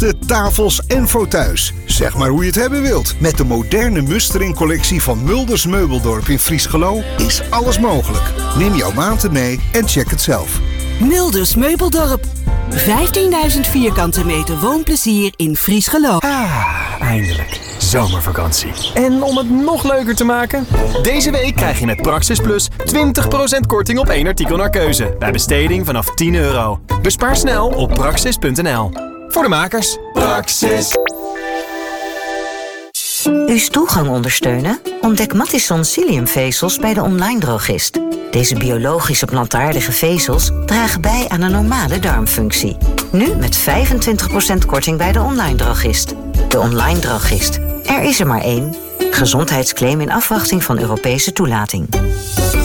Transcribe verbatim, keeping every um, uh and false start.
kasten, tafels en fauteuils. Zeg maar hoe je het hebben wilt. Met de moderne Mustering-collectie van Mulders Meubeldorp in Friesgelo is alles mogelijk. Neem jouw maten mee en check het zelf. Mulders Meubeldorp. vijftienduizend vierkante meter woonplezier in Friesgelo. Ah, eindelijk. Zomervakantie. En om het nog leuker te maken? Deze week krijg je met Praxis Plus twintig procent korting op één artikel naar keuze. Bij besteding vanaf tien euro. Bespaar snel op praxis punt n l. Voor de makers. Praxis. Uw stoelgang ondersteunen? Ontdek Matisson Ciliumvezels bij de online drogist. Deze biologische plantaardige vezels dragen bij aan een normale darmfunctie. Nu met vijfentwintig procent korting bij de online drogist. De online drogist. Er is er maar één. Gezondheidsclaim in afwachting van Europese toelating.